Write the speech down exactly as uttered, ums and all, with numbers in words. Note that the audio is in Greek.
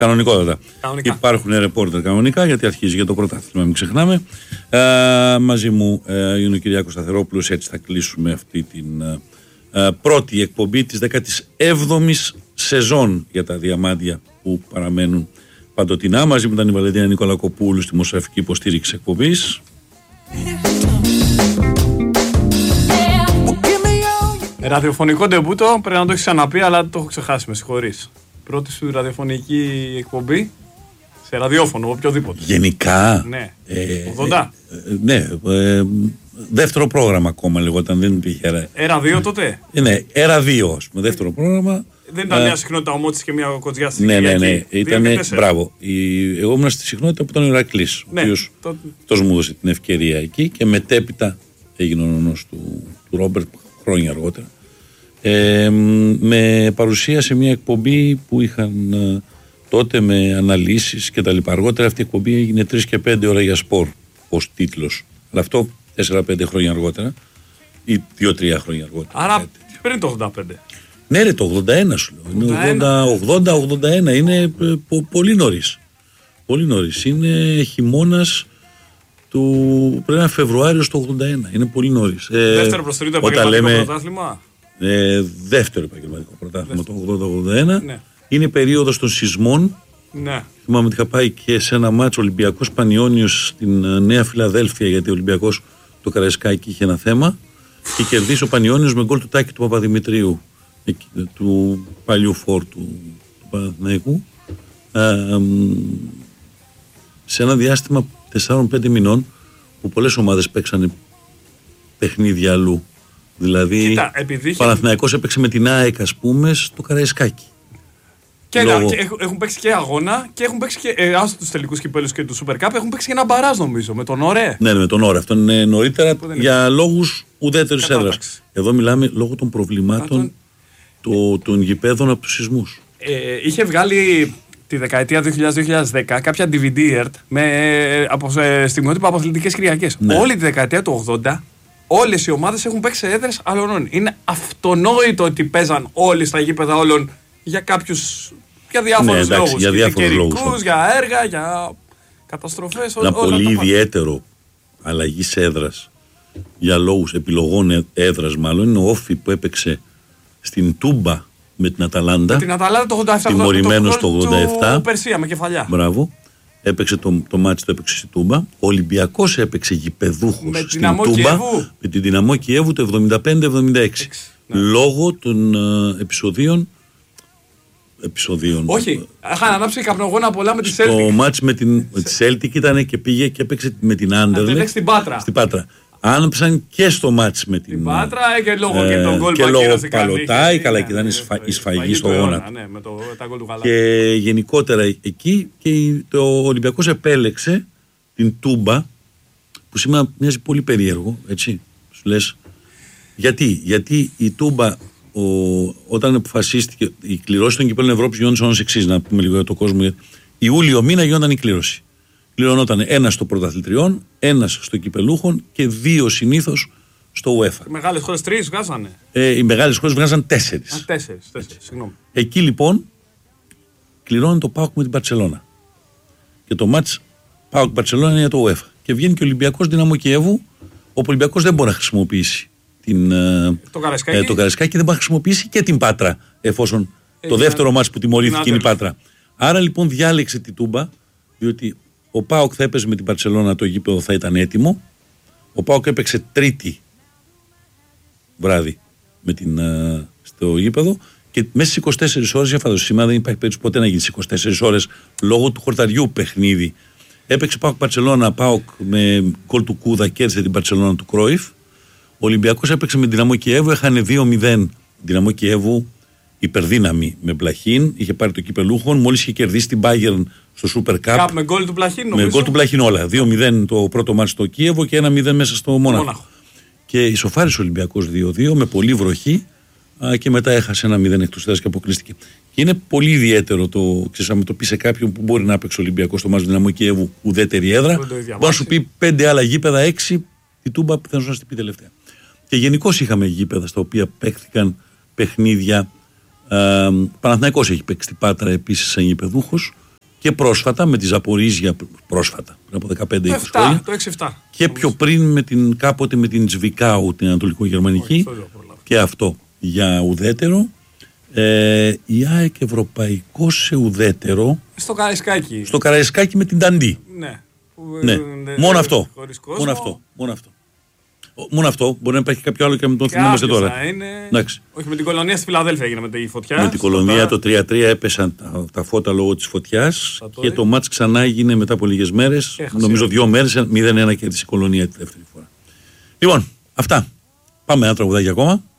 Κανονικότατα. Κανονικά. Υπάρχουν ρεπόρτερ κανονικά, γιατί αρχίζει για το πρωτάθλημα, μην ξεχνάμε. Ε, μαζί μου ε, είναι ο Κυριάκος Σταθερόπουλος, έτσι θα κλείσουμε αυτή την ε, πρώτη εκπομπή της δέκατης έβδομης σεζόν για τα διαμάντια που παραμένουν παντοτινά. Μαζί μου ήταν η Βαλεντίνα Νικολακοπούλου στη δημοσιογραφική υποστήριξη εκπομπής. Ραδιοφωνικό ντεμπούτο, πρέπει να το έχεις ξαναπεί, αλλά το έχω ξεχάσει, με συγχωρείς. Πρώτη σου ραδιοφωνική εκπομπή σε ραδιόφωνο, οποιοδήποτε. Γενικά. Ναι. Ε, ογδόντα. Ε, ε, ναι. Ε, δεύτερο πρόγραμμα ακόμα λεγόταν, δεν υπήρχε. Έρα δύο τότε. Ε, ναι, Έρα δύο, ας πούμε, δεύτερο πρόγραμμα. Δεν ήταν ε, μια συχνότητα ομότης και μια κοτζιά στη Ναι, ναι, ναι. Κυριακή. Ήτανε, μπράβο. Η, εγώ ήμουν στη συχνότητα που ήταν ο Ηρακλής, Ναι, ο οποίος το... αυτός μου έδωσε την ευκαιρία εκεί και μετέπειτα έγινε ο νονός του, του Ρόμπερτ χρόνια αργότερα. Ε, με παρουσία σε μια εκπομπή που είχαν ε, τότε με αναλύσεις και τα λοιπά. Αργότερα αυτή η εκπομπή έγινε τρεις και πέντε ώρα για σπορ ως τίτλος. Αλλά αυτό τέσσερα πέντε χρόνια αργότερα ή δύο τρία χρόνια αργότερα. Άρα πριν το ογδόντα πέντε. Ναι, ρε, το ογδόντα ένα σου λέω. Είναι ογδόντα ογδόντα ένα. Είναι ε, πο, πολύ νωρίς. Πολύ νωρίς. Είναι χειμώνας του. Πρέπει να είναι Φεβρουάριο το ογδόντα ένα. Είναι πολύ νωρίς. Ε, Δεύτερο προς τρίτο επαγγελματικό πρωτάθλημα. Ε, δεύτερο επαγγελματικό πρωτάθλημα το ογδόντα ογδόντα ένα. Ναι. Είναι περίοδος των σεισμών. Ναι. Θυμάμαι ότι είχα πάει και σε ένα μάτσο Ολυμπιακός Πανιώνιος στην Νέα Φιλαδέλφια, γιατί ο Ολυμπιακός το Καραϊσκάκι είχε ένα θέμα. Και κερδίσει ο Πανιώνιος με γκολ του Τάκη του Παπαδημητρίου, του παλιού φόρ του, του Παναθηναϊκού. Ε, ε, σε ένα διάστημα τεσσάρων πέντε μηνών που πολλές ομάδες παίξανε παιχνίδια αλλού. Δηλαδή, Κοίτα, επειδή ο Παναθηναϊκός έπαιξε με την ΑΕΚ, ας πούμε, στο Καραϊσκάκι. Και, Λόγω... και έχουν, έχουν παίξει και αγώνα και έχουν παίξει και. Ε, άστο τους τελικούς κυπέλους και του Super Cup, έχουν παίξει και ένα μπαράζ νομίζω με τον Ωρέ. Ναι, ναι, με τον Ωρέ. Αυτό είναι νωρίτερα για λόγους ουδέτερης έδρας. Κατάταξη. Εδώ μιλάμε λόγω των προβλημάτων το, των γηπέδων από τους σεισμούς. Ε, είχε βγάλει τη δεκαετία δύο χιλιάδες με δύο χιλιάδες δέκα κάποια ντι βι ντι ερτ με από, ε, στιγμιότυπα από αθλητικές Κυριακές. Ναι. Όλη τη δεκαετία του ογδόντα όλες οι ομάδες έχουν παίξει σε έδρες αλλωνών. Είναι αυτονόητο ότι παίζαν όλοι στα γήπεδα όλων για κάποιους. Για διάφορους ναι, λόγους. Για, διάφορους λόγους. για έργα, για καταστροφές. Ένα πολύ ιδιαίτερο αλλαγή έδρας για λόγους επιλογών έδρας, μάλλον είναι ο Όφι που έπαιξε στην Τούμπα με την Αταλάντα. Με την Αταλάντα το ογδόντα επτά. Τιμωρημένος το ογδόντα επτά. Του Περσία με κεφαλιά. Μπράβο. Έπαιξε το, το μάτσι, το έπαιξε στη Τούμπα. Ο Ολυμπιακός έπαιξε γηπεδούχος στην Τούμπα με την Δυναμό Κιέβου το εβδομήντα πέντε εβδομήντα έξι. Ναι. Λόγω των uh, επεισοδίων. Επεισοδίων. Όχι, είχαν ανάψει καπνογόνα πολλά με τη Celtic. Το μάτς με την Celtic ήταν και πήγε και έπαιξε με την Anderlecht στην Πάτρα. Στην Πάτρα. Άναψαν και στο μάτς με την, την Πάτρα και λόγω ε, και τον γκολ και λόγω Παλωτάη, καλά, και ήταν η σφαγή στο γόνατο. Ναι, με το, τα γκολ του Γαλάτη. Και γενικότερα εκεί και το Ολυμπιακός επέλεξε την Τούμπα, που σήμερα μοιάζει πολύ περίεργο, έτσι, σου λες. Γιατί, γιατί η Τούμπα, ο, όταν αποφασίστηκε η κληρώση των κυπέλλων Ευρώπης γινόταν ως εξής, να πούμε λίγο για τον κόσμο. Γιατί Ιούλιο μήνα γινόταν η κλήρωση. Κληρωνόταν ένα στο πρωταθλητριών, ένα στο κυπελούχων και δύο συνήθως στο UEFA. Οι μεγάλες χώρες τρεις βγάζανε. Ε, οι μεγάλες χώρες βγάζαν τέσσερις. Α, τέσσερις, τέσσερις, συγγνώμη. Εκεί λοιπόν κληρώνει το ΠΑΟΚ με την Μπαρτσελώνα. Και το μάτς ΠΑΟΚ Μπαρτσελώνα είναι για το UEFA. Και βγαίνει και ο Ολυμπιακός Δυναμό Κιέβου, ο Ολυμπιακός δεν μπορεί να χρησιμοποιήσει την, το Καραϊσκάκι. Ε, το Καραϊσκάκι, δεν μπορεί να χρησιμοποιήσει και την Πάτρα, εφόσον ε, το δεύτερο ε, μάτς που τιμωρήθηκε είναι η Πάτρα. Άρα λοιπόν διάλεξε τη Τούμπα, διότι ο ΠΑΟΚ θα έπαιζε με την Μπαρτσελώνα, το γήπεδο θα ήταν έτοιμο. Ο ΠΑΟΚ έπαιξε Τρίτη βράδυ με την, uh, στο γήπεδο και μέσα στις είκοσι τέσσερις ώρες, για φανταστείτε, σήμερα δεν υπάρχει περίπτωση ποτέ να γίνει στις είκοσι τέσσερις ώρες λόγω του χορταριού παιχνίδι. Έπαιξε ΠΑΟΚ Μπαρτσελώνα, ΠΑΟΚ με γκολ του Κούδα, κέρδισε την Μπαρτσελώνα του Κρόιφ. Ο Ολυμπιακός έπαιξε με την Δυναμό Κιέβου, έχανε δύο μηδέν. Δυναμό Κιέβου υπερδύναμη με Μπλαχίν, είχε πάρει το κυπελούχον, μόλις είχε κερδίσει την Bayern στο Super Cup. Με γκολ του Μπλαχίν, νομίζω. Με γκολ του Μπλαχίν όλα. δύο μηδέν το πρώτο μάτς στο Κίεβο και ένα μηδέν μέσα στο Μόναχο. Μόναχο. Και ισοφάρισε ο Ολυμπιακός δύο δύο με πολύ βροχή α, και μετά έχασε ένα μηδέν εκτός έδρας και αποκλείστηκε. Και είναι πολύ ιδιαίτερο το, ξέρεις, αν το πει σε κάποιον που μπορεί να παίξει ο Ολυμπιακός στο μάτς Δυναμό Κιέβου ουδέτερη έδρα, μπορεί να σου πει πέντε άλλα γήπεδα, έξι, η Τούμπα πιθανώς να σου πει τελευταία. Και γενικώς είχαμε γήπεδα στα οποία παίχθηκαν παιχνίδια. Ε, Παναθηναϊκός έχει παίξει την Πάτρα επίσης σαν γηπεδούχος. Και πρόσφατα με τη Ζαπορίζια, πρόσφατα, πριν από δεκαπέντε είκοσι χρόνια. Το έξι επτά. Και πιο πριν με την, κάποτε με την Τσβικάου, την Ανατολικογερμανική. Και αυτό για ουδέτερο. Ε, η ΑΕΚ Ευρωπαϊκό σε ουδέτερο. Στο Καραϊσκάκι. Στο Καραϊσκάκι με την Ταντή. Ναι. ναι. ναι. Μόνο αυτό. Μόνο αυτό. Μόνο αυτό. Μόνο αυτό. Μπορεί να υπάρχει κάποιο άλλο και να μην το θυμόμαστε τώρα. Είναι... Όχι, με την Κολονία στη Φιλαδέλφια έγινε με τη φωτιά. Με την Κολονία το τρία τρία έπεσαν τα, τα φώτα λόγω της φωτιάς. Και το μάτς ξανά έγινε μετά από λίγες μέρες. Νομίζω δύο μέρες. μηδέν ένα κέρδισε η Κολονία τη δεύτερη φορά. Λοιπόν, αυτά. Πάμε ένα τραγουδάκι ακόμα.